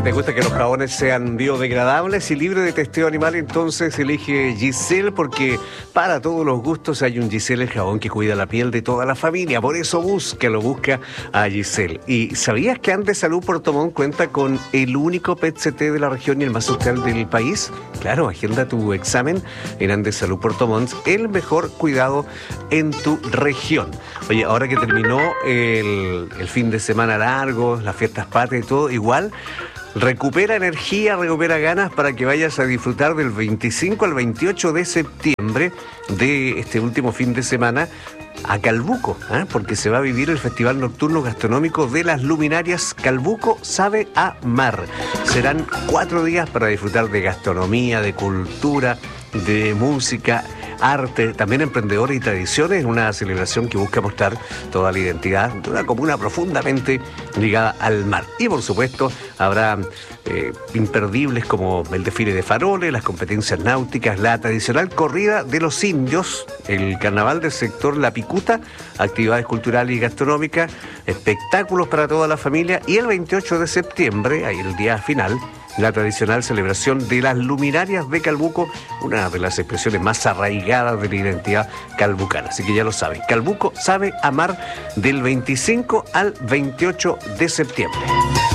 Si te gusta que los jabones sean biodegradables y libres de testeo animal, entonces elige Giselle, porque para todos los gustos hay un Giselle, el jabón que cuida la piel de toda la familia. Por eso busca a Giselle. ¿Y sabías que Andes Salud Puerto Montt cuenta con el único PET-CT de la región y el más social del país? Claro, agenda tu examen en Andes Salud Puerto Montt, el mejor cuidado en tu región. Oye, ahora que terminó el fin de semana largo, las fiestas patrias y todo, igual recupera energía, recupera ganas para que vayas a disfrutar del 25 al 28 de septiembre de este último fin de semana a Calbuco, porque se va a vivir el Festival Nocturno Gastronómico de las Luminarias Calbuco Sabe a Mar. Serán 4 días para disfrutar de gastronomía, de cultura, de música, arte, también emprendedores y tradiciones, una celebración que busca mostrar toda la identidad de una comuna profundamente ligada al mar. Y por supuesto habrá imperdibles como el desfile de faroles, las competencias náuticas, la tradicional corrida de los indios, el carnaval del sector La Picuta, actividades culturales y gastronómicas, espectáculos para toda la familia, y el 28 de septiembre, ahí el día final, la tradicional celebración de las luminarias de Calbuco, una de las expresiones más arraigadas de la identidad calbucana. Así que ya lo saben, Calbuco Sabe a Mar, del 25 al 28 de septiembre.